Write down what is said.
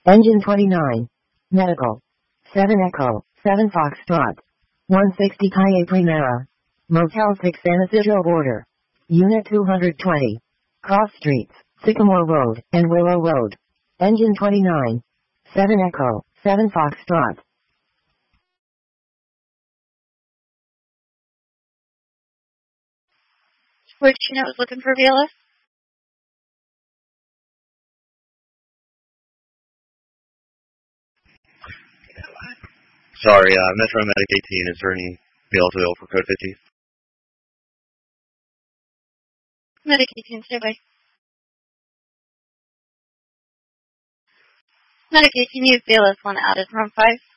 Engine 29. Medical. 7 Echo, 7 Foxtrot. 160 Calle Primera. Motel 6 San Isidro border. Unit 220. Cross Streets, Sycamore Road, and Willow Road. Engine 29. 7 Echo, 7 Foxtrot. Which unit was looking for BLS? Sorry, Metro Medic 18, is there any BLS available for code 50? Medic 18, stay by. Medic 18, you have BLS 1 added from 5.